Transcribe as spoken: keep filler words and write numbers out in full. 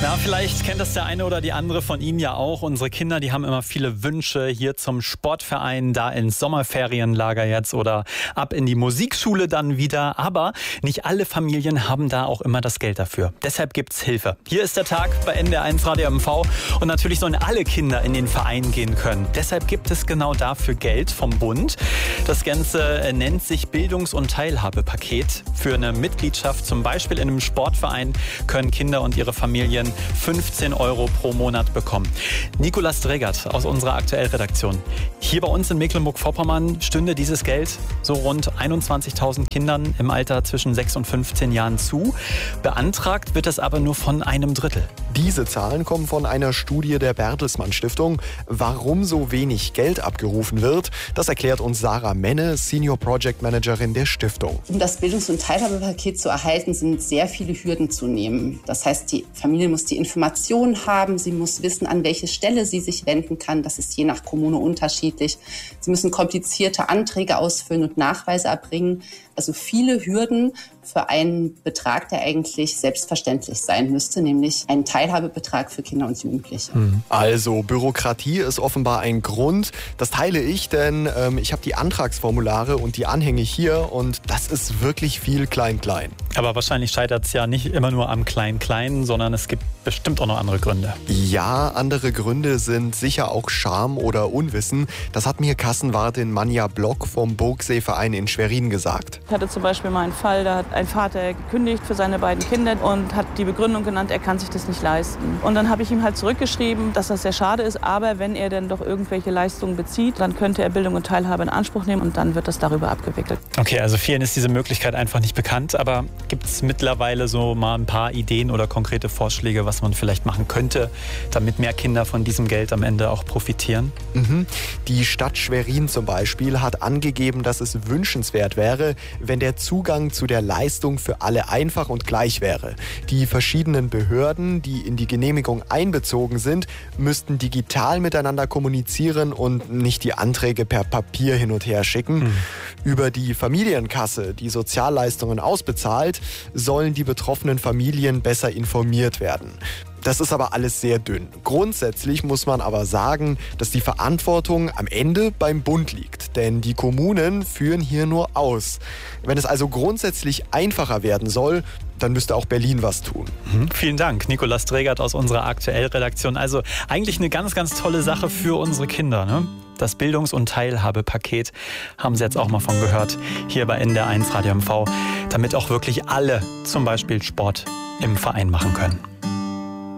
Ja, vielleicht kennt das der eine oder die andere von Ihnen ja auch. Unsere Kinder, die haben immer viele Wünsche hier zum Sportverein, da ins Sommerferienlager jetzt oder ab in die Musikschule dann wieder. Aber nicht alle Familien haben da auch immer das Geld dafür. Deshalb gibt's Hilfe. Hier ist der Tag bei N D R eins Radio M V und natürlich sollen alle Kinder in den Verein gehen können. Deshalb gibt es genau dafür Geld vom Bund. Das Ganze nennt sich Bildungs- und Teilhabepaket. Für eine Mitgliedschaft, zum Beispiel in einem Sportverein, können Kinder und ihre Familien fünfzehn Euro pro Monat bekommen. Nicolas Dregert aus unserer Aktuell-Redaktion. Hier bei uns in Mecklenburg-Vorpommern stünde dieses Geld so rund einundzwanzigtausend Kindern im Alter zwischen sechs und fünfzehn Jahren zu. Beantragt wird es aber nur von einem Drittel. Diese Zahlen kommen von einer Studie der Bertelsmann Stiftung. Warum so wenig Geld abgerufen wird, das erklärt uns Sarah Menne, Senior Project Managerin der Stiftung. Um das Bildungs- und Teilhabepaket zu erhalten, sind sehr viele Hürden zu nehmen. Das heißt, die Familie muss die Informationen haben, sie muss wissen, an welche Stelle sie sich wenden kann. Das ist je nach Kommune unterschiedlich. Sie müssen komplizierte Anträge ausfüllen und Nachweise erbringen. Also viele Hürden für einen Betrag, der eigentlich selbstverständlich sein müsste, nämlich einen Teilhabebetrag für Kinder und Jugendliche. Also Bürokratie ist offenbar ein Grund. Das teile ich, denn ähm, ich habe die Antragsformulare und die Anhänge hier und das ist wirklich viel Klein-Klein. Aber wahrscheinlich scheitert es ja nicht immer nur am Klein-Klein, sondern es gibt bestimmt auch noch andere Gründe. Ja, andere Gründe sind sicher auch Scham oder Unwissen. Das hat mir Kassenwartin Manja Block vom Burgsee-Verein in Schwerin gesagt. Ich hatte zum Beispiel mal einen Fall, da hat ein Vater gekündigt für seine beiden Kinder und hat die Begründung genannt, er kann sich das nicht leisten. Und dann habe ich ihm halt zurückgeschrieben, dass das sehr schade ist, aber wenn er denn doch irgendwelche Leistungen bezieht, dann könnte er Bildung und Teilhabe in Anspruch nehmen und dann wird das darüber abgewickelt. Okay, also vielen ist diese Möglichkeit einfach nicht bekannt, aber gibt es mittlerweile so mal ein paar Ideen oder konkrete Vorschläge, was man vielleicht machen könnte, damit mehr Kinder von diesem Geld am Ende auch profitieren? Mhm. Die Stadt Schwerin zum Beispiel hat angegeben, dass es wünschenswert wäre, wenn der Zugang zu der Leistung für alle einfach und gleich wäre. Die verschiedenen Behörden, die in die Genehmigung einbezogen sind, müssten digital miteinander kommunizieren und nicht die Anträge per Papier hin und her schicken. Mhm. Über die Familienkasse, die Sozialleistungen ausbezahlt, sollen die betroffenen Familien besser informiert werden. Das ist aber alles sehr dünn. Grundsätzlich muss man aber sagen, dass die Verantwortung am Ende beim Bund liegt. Denn die Kommunen führen hier nur aus. Wenn es also grundsätzlich einfacher werden soll, dann müsste auch Berlin was tun. Mhm. Vielen Dank, Nicolas Dregert aus unserer Aktuell-Redaktion. Also eigentlich eine ganz, ganz tolle Sache für unsere Kinder, ne? Das Bildungs- und Teilhabepaket haben Sie jetzt auch mal von gehört, hier bei N D R eins Radio M V, damit auch wirklich alle zum Beispiel Sport im Verein machen können.